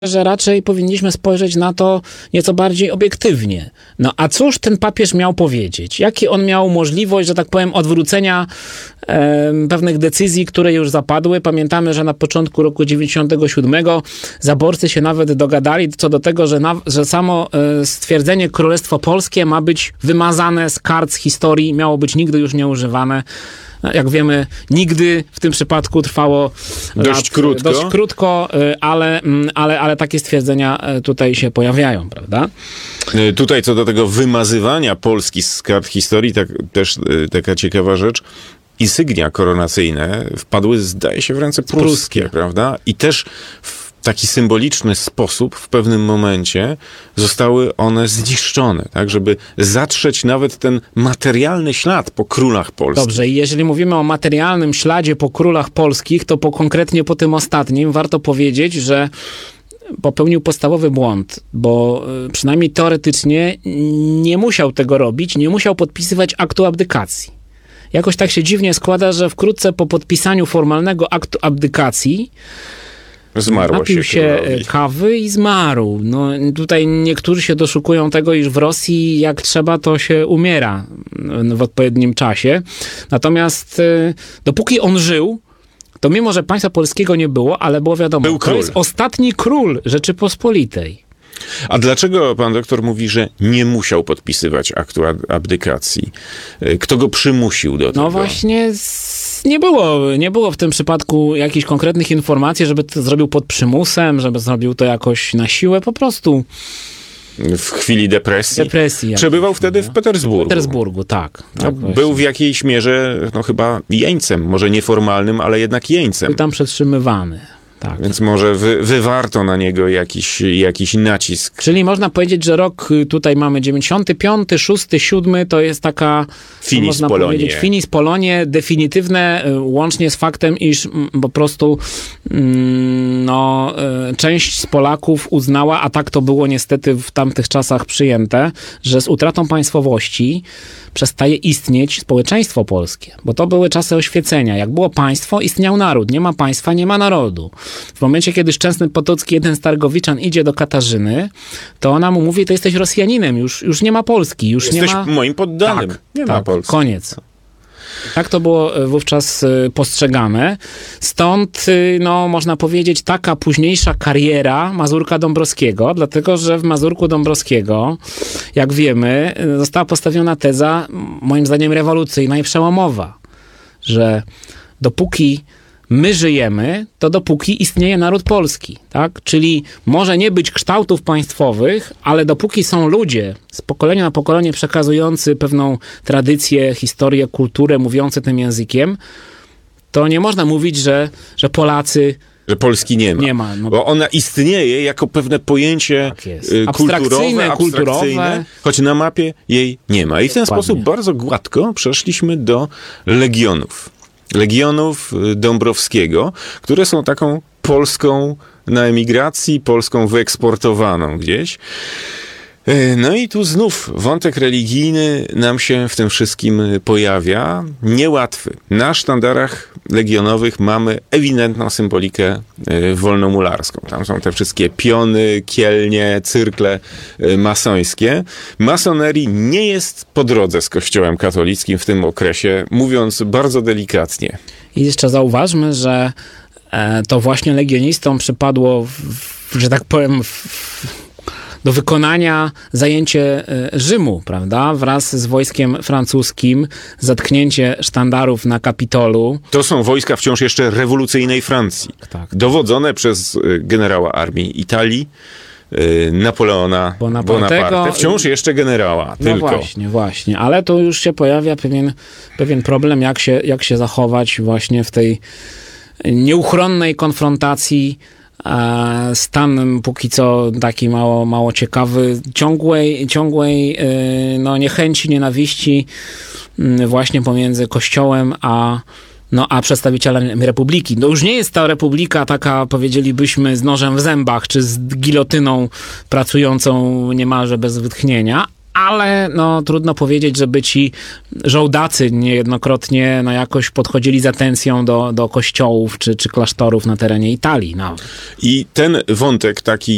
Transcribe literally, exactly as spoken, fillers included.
że raczej powinniśmy spojrzeć na to nieco bardziej obiektywnie. No a cóż ten papież miał powiedzieć? Jaki on miał możliwość, że tak powiem, odwrócenia e, pewnych decyzji, które już zapadły? Pamiętamy, że na początku roku dziewięćdziesiątego siódmego zaborcy się nawet dogadali co do tego, że, na, że samo e, stwierdzenie Królestwo Polskie ma być wymazane z kart, z historii, miało być nigdy już nieużywane. Jak wiemy, nigdy w tym przypadku trwało dość lat, krótko, dość krótko ale, ale, ale takie stwierdzenia tutaj się pojawiają, prawda? Tutaj co do tego wymazywania Polski z kart historii, tak, też taka ciekawa rzecz. Insygnia koronacyjne wpadły, zdaje się, w ręce pruskie, pruskie. prawda? I też w taki symboliczny sposób w pewnym momencie zostały one zniszczone, tak, żeby zatrzeć nawet ten materialny ślad po królach polskich. Dobrze, i jeżeli mówimy o materialnym śladzie po królach polskich, to po, konkretnie po tym ostatnim warto powiedzieć, że popełnił podstawowy błąd, bo przynajmniej teoretycznie nie musiał tego robić, nie musiał podpisywać aktu abdykacji. Jakoś tak się dziwnie składa, że wkrótce po podpisaniu formalnego aktu abdykacji Zmarło napił się, się kawy i zmarł. No, tutaj niektórzy się doszukują tego, iż w Rosji jak trzeba, to się umiera w odpowiednim czasie. Natomiast y, dopóki on żył, to mimo, że państwa polskiego nie było, ale było wiadomo, Był król. To jest ostatni król Rzeczypospolitej. A dlaczego pan doktor mówi, że nie musiał podpisywać aktu abdykacji? Kto go przymusił do tego? No właśnie nie było, nie było w tym przypadku jakichś konkretnych informacji, żeby to zrobił pod przymusem, żeby zrobił to jakoś na siłę, po prostu w chwili depresji. Depresji Przebywał wtedy w Petersburgu. W Petersburgu, tak. tak no, był w jakiejś mierze, no chyba jeńcem, może nieformalnym, ale jednak jeńcem. Był tam przetrzymywany. Tak. Więc może wy, wywarto na niego jakiś, jakiś nacisk. Czyli można powiedzieć, że rok tutaj mamy dziewięćdziesiąty piąty, szósty, siódmy, to jest taka finis można Polonie. powiedzieć finis Polonie, definitywne, łącznie z faktem, iż po prostu no, część z Polaków uznała, a tak to było niestety w tamtych czasach przyjęte, że z utratą państwowości przestaje istnieć społeczeństwo polskie, bo to były czasy oświecenia. Jak było państwo, istniał naród. Nie ma państwa, nie ma narodu. W momencie, kiedy Szczęsny Potocki, jeden z Targowiczan, idzie do Katarzyny, to ona mu mówi, to jesteś Rosjaninem, już, już nie ma Polski, już jesteś nie ma... moim poddanym. Tak, nie tak, ma Polski. Koniec. Tak to było wówczas postrzegane. Stąd, no, można powiedzieć, taka późniejsza kariera Mazurka Dąbrowskiego, dlatego, że w Mazurku Dąbrowskiego, jak wiemy, została postawiona teza, moim zdaniem rewolucyjna i przełomowa, że dopóki my żyjemy, to dopóki istnieje naród polski, tak? Czyli może nie być kształtów państwowych, ale dopóki są ludzie z pokolenia na pokolenie przekazujący pewną tradycję, historię, kulturę, mówiący tym językiem, to nie można mówić, że, że Polacy... Że Polski nie ma. Nie ma no. Bo ona istnieje jako pewne pojęcie tak jest. kulturowe, abstrakcyjne, kulturowe, choć na mapie jej nie ma. I w ten Dokładnie. sposób bardzo gładko przeszliśmy do Legionów. Legionów Dąbrowskiego, które są taką Polską na emigracji, Polską wyeksportowaną gdzieś. No i tu znów wątek religijny nam się w tym wszystkim pojawia. Niełatwy. Na sztandarach legionowych mamy ewidentną symbolikę wolnomularską. Tam są te wszystkie piony, kielnie, cyrkle masońskie. Masonerii nie jest po drodze z Kościołem katolickim w tym okresie, mówiąc bardzo delikatnie. I jeszcze zauważmy, że to właśnie legionistom przypadło, w, że tak powiem, w, do wykonania zajęcie Rzymu, prawda? Wraz z wojskiem francuskim, zatknięcie sztandarów na Kapitolu. To są wojska wciąż jeszcze rewolucyjnej Francji. Tak. Dowodzone przez generała armii Italii, Napoleona Bonaparte. Wciąż jeszcze generała, no tylko. właśnie, właśnie. Ale tu już się pojawia pewien, pewien problem, jak się, jak się zachować właśnie w tej nieuchronnej konfrontacji stan póki co taki mało, mało ciekawy, ciągłej, ciągłej no, niechęci, nienawiści właśnie pomiędzy Kościołem a, no, a przedstawicielami Republiki. No już nie jest ta Republika taka, powiedzielibyśmy, z nożem w zębach, czy z gilotyną pracującą niemalże bez wytchnienia, ale no, trudno powiedzieć, żeby ci żołdacy niejednokrotnie no, jakoś podchodzili z atencją do, do kościołów czy, czy klasztorów na terenie Italii. No. I ten wątek taki